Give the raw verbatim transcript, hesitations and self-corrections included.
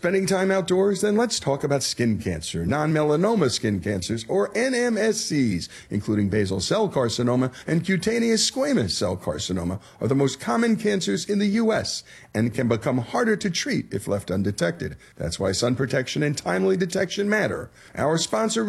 Spending time outdoors? Then let's talk about skin cancer. Non-melanoma skin cancers, or N M S Cs, including basal cell carcinoma and cutaneous squamous cell carcinoma, are the most common cancers in the U S and can become harder to treat if left undetected. That's why sun protection and timely detection matter. Our sponsor